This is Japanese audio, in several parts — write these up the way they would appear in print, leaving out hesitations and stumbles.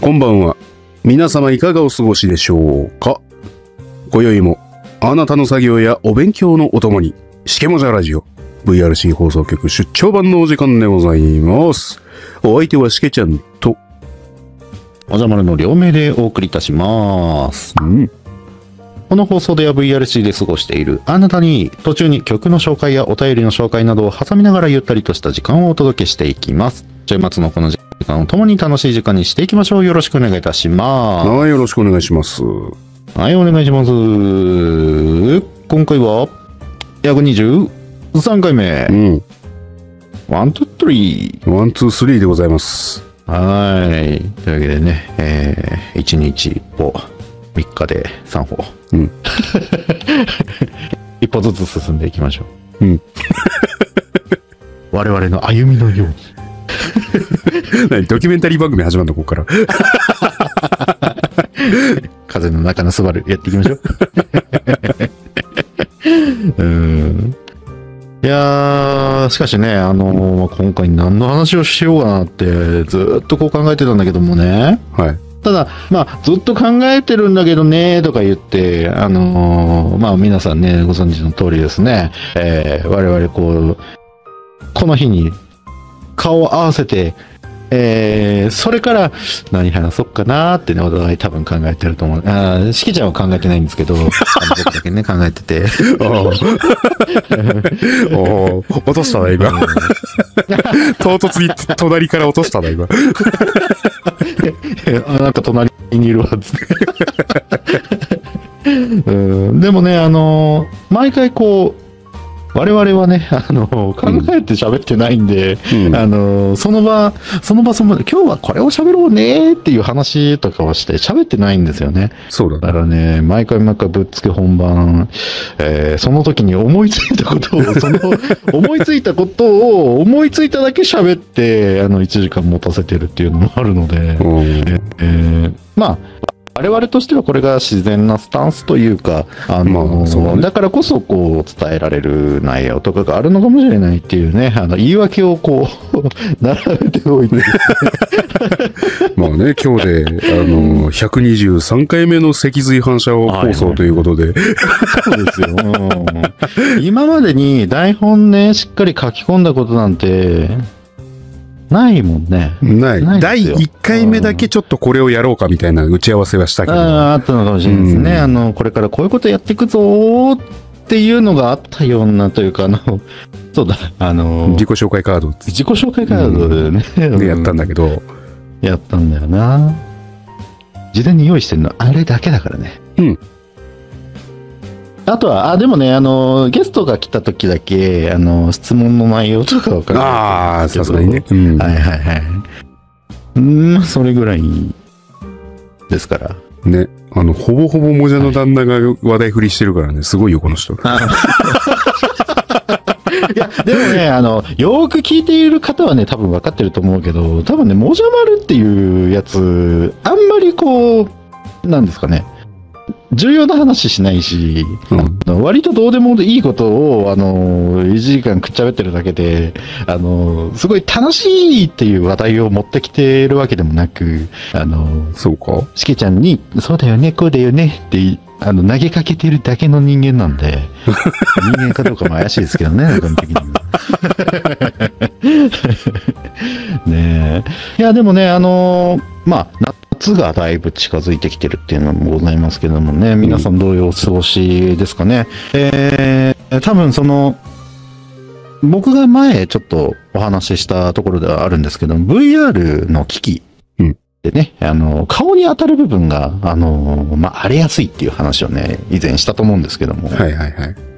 こんばんは。皆様いかがお過ごしでしょうか。今宵もあなたの作業やお勉強のお供にしけもじゃラジオ VRC 放送局出張版のお時間でございます。お相手はしけちゃんとおじゃまるの両名でお送りいたします。この放送では VRC で過ごしているあなたに途中に曲の紹介やお便りの紹介などを挟みながらゆったりとした時間をお届けしていきます。週末のこの時間を共に楽しい時間にしていきましょう。よろしくお願いいたします。 はい、よろしくお願いします。 はい、お願いします。今回は123回目。ワン、ツー、スリー。 ワン、ツー、スリーでございます。 はい。というわけでね、1日1歩、3日で3歩。一歩ずつ進んでいきましょう。我々の歩みのように。 ドキュメンタリー番組始まるの、ここから。 風の中のスバルやっていきましょう。いやー、しかしね、今回何の話をしようかなってずっとこう考えてたんだけどもね。 はい。 ただ、ずっと考えてるんだけどね、とか言って、皆さんね、ご存知の通りですね、我々この日に顔を合わせて、それから何話そうかなーってね、お互い多分考えてると思う。しきちゃんは考えてないんですけど、僕だけね、考えてて。 落としたな、今。唐突に隣から落としたな、今。 なんか隣にいるわ、つって。でもね、毎回こう、我々はね、考えて喋ってないんで、その場、今日はこれを喋ろうねっていう話とかをして喋ってないんですよね。 そうだね。 だからね、毎回ぶっつけ本番、その時に思いついたことを、思いついたことを思いついただけ喋って、1時間持たせてるっていうのもあるので、我々としてはこれが自然なスタンスというか、だからこそこう伝えられる内容とかがあるのかもしれないっていうね、言い訳をこう、並べておいてですね。 まあね、今日で、123回目の脊髄反射放送ということで。 そうですよ。今までに台本ね、しっかり書き込んだことなんて、ないもんね。 ない。第1回目だけちょっとこれをやろうかみたいな打ち合わせはしたけど。 あったのかもしれないですね。これからこういうことやっていくぞーっていうのがあったようなというか、そうだ、 自己紹介カード。 自己紹介カードでね。 でやったんだけど。 やったんだよな。事前に用意してるのあれだけだからね。あとは、でもね、ゲストが来た時だけ、質問の内容とかわかる。 さすがにね。 はいはいはい。それぐらいですから。 ね。ほぼほぼもじゃの旦那が話題振りしてるからね、すごいよ、この人。いや、でもね、よーく聞いている方はね、多分分かってると思うけど、多分ね、もじゃまるっていうやつ、あんまりこう、なんですかね。重要な話しないし、割とどうでもいいことを、1時間くっちゃべってるだけで、すごい楽しいっていう話題を持ってきてるわけでもなく、 そうか。 しけちゃんに、そうだよね、こうだよねって、投げかけてるだけの人間なんで、人間かどうかも怪しいですけどね、中身的には。ねえ。いや、でもね、夏がだいぶ近づいてきてるっていうのもございますけどもね、皆さんどういうお過ごしですかね。多分僕が前ちょっとお話ししたところではあるんですけど、VR の機器でね、顔に当たる部分が、荒れやすいっていう話をね、以前したと思うんですけども。 はいはい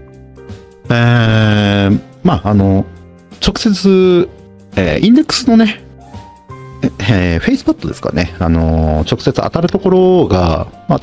はい。 直接、インデックスのね、フェイスパッドですかね。直接当たるところが、